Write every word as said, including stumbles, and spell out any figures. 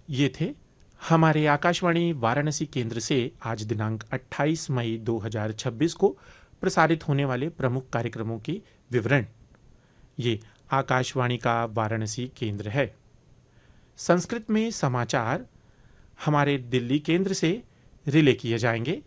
ये थे हमारे आकाशवाणी वाराणसी केंद्र से आज दिनांक अट्ठाईस मई दो हज़ार छब्बीस को प्रसारित होने वाले प्रमुख कार्यक्रमों के विवरण। ये आकाशवाणी का वाराणसी केंद्र है। संस्कृत में समाचार हमारे दिल्ली केंद्र से रिले किए जाएंगे।